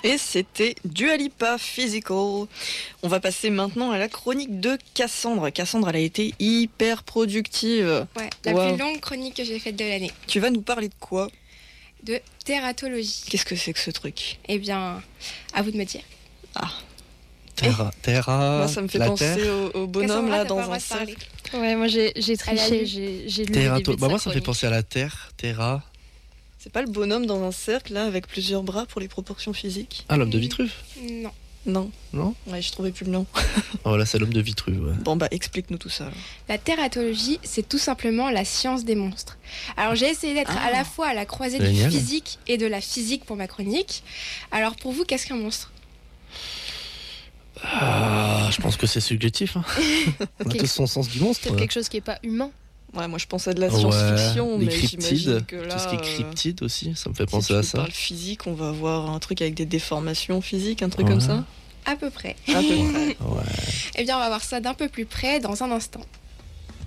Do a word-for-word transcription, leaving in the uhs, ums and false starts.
Et c'était Dua Lipa, Physical. On va passer maintenant à la chronique de Cassandre. Cassandre, elle a été hyper productive. Ouais, la wow. plus longue chronique que j'ai faite de l'année. Tu vas nous parler de quoi ? De tératologie. Qu'est-ce que c'est que ce truc ? Eh bien, à vous de me dire. Ah. Terra, terra, moi, ça me fait la penser terre. au, au bonhomme Cassandra, là t'as dans pas le droit un de parler. cercle. Ouais, moi j'ai, j'ai Elle a triché, lu. j'ai, j'ai lu Terra, le début de bah sa moi ça me fait chronique. penser à la terre, terra. C'est pas le bonhomme dans un cercle là avec plusieurs bras pour les proportions physiques ? Ah, l'homme de Vitruve. Non. Non. Non ? Ouais, je trouvais plus le nom. Oh là, c'est l'homme de Vitruve, ouais. Bon bah explique-nous tout ça. Alors. La tératologie, c'est tout simplement la science des monstres. Alors j'ai essayé d'être Ah. à la fois à la croisée Génial. du physique et de la physique pour ma chronique. Alors pour vous, qu'est-ce qu'un monstre ? Ah, je pense que c'est subjectif. Hein. On a Quelque- tous son sens du monstre. Peut-être quelque chose qui est pas humain. Ouais, moi je pensais à de la Ouais, science-fiction, les mais j'imagine cryptides, que là. tout ce qui est euh, cryptide aussi, ça me fait si penser tu à nous ça. parles physique, on va avoir un truc avec des déformations physiques, un truc Ouais. comme ça. À peu près. À peu près. Ouais. Eh bien, on va voir ça d'un peu plus près dans un instant.